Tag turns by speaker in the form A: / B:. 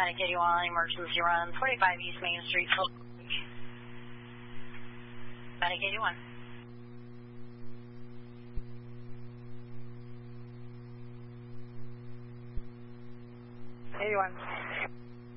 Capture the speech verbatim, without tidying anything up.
A: Medic eighty-one, emergency run, forty-five East Main Street. Medic eighty-one.
B: eighty-one.